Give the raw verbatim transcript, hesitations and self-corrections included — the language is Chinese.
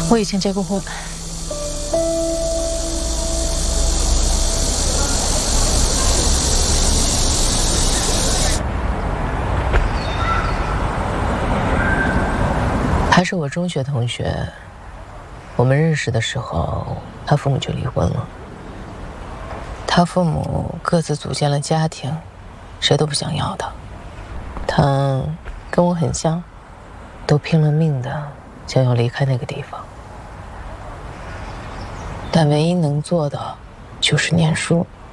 我以前结过婚，他是我中学同学。我们认识的时候，他父母就离婚了。他父母各自组建了家庭，谁都不想要他。他跟我很像，都拼了命的想要离开那个地方。但唯一能做的就是念书。